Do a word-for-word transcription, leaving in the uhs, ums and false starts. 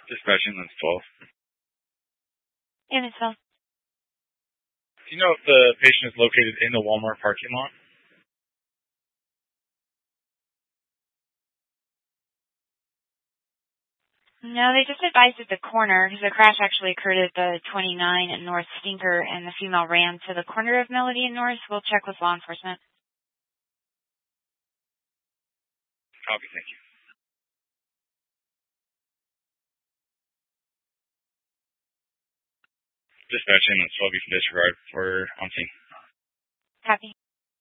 Dispatching, that's twelve. Yeah, Miss Bell. Do you know if the patient is located in the Walmart parking lot? No, they just advised at the corner because the crash actually occurred at the twenty-nine at North Stinker, and the female ran to the corner of Melody and North. We'll check with law enforcement. Copy, thank you. Dispatching, that's twelve. You can disregard for on scene. Copy.